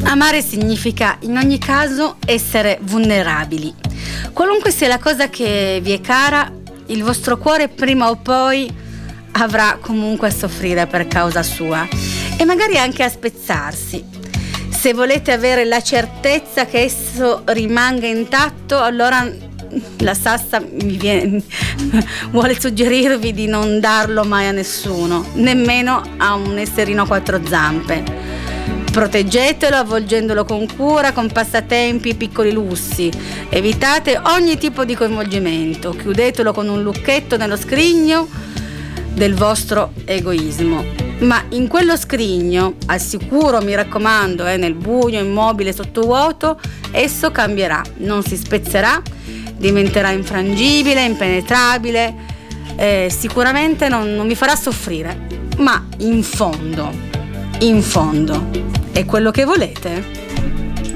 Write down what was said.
Amare significa in ogni caso essere vulnerabili. Qualunque sia la cosa che vi è cara, il vostro cuore prima o poi avrà comunque a soffrire per causa sua e magari anche a spezzarsi. Se volete avere la certezza che esso rimanga intatto, allora la Sassa vuole suggerirvi di non darlo mai a nessuno, nemmeno a un esserino a quattro zampe. Proteggetelo avvolgendolo con cura, con passatempi e piccoli lussi. Evitate ogni tipo di coinvolgimento. Chiudetelo con un lucchetto nello scrigno del vostro egoismo. Ma in quello scrigno, al sicuro, mi raccomando, nel buio, immobile, sottovuoto, esso cambierà, non si spezzerà, diventerà infrangibile, impenetrabile, sicuramente non mi farà soffrire. Ma in fondo, è quello che volete?